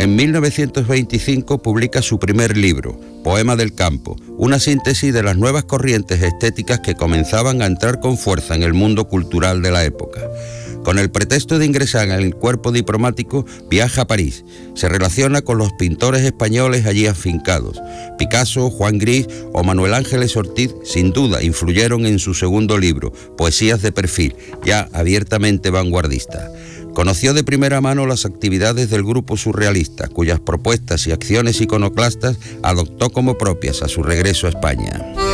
En 1925 publica su primer libro, Poema del Campo, una síntesis de las nuevas corrientes estéticas que comenzaban a entrar con fuerza en el mundo cultural de la época. Con el pretexto de ingresar en el cuerpo diplomático, viaja a París. Se relaciona con los pintores españoles allí afincados. Picasso, Juan Gris o Manuel Ángeles Ortiz, sin duda, influyeron en su segundo libro, Poesías de perfil, ya abiertamente vanguardista. Conoció de primera mano las actividades del grupo surrealista, cuyas propuestas y acciones iconoclastas adoptó como propias a su regreso a España.